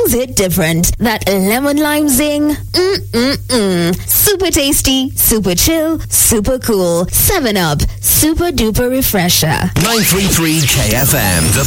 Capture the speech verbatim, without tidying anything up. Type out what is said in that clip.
brings it different. That lemon lime zing. Mm-mm-mm. Super tasty, super chill, super cool. seven up, super duper refresher. nine three three K F M, the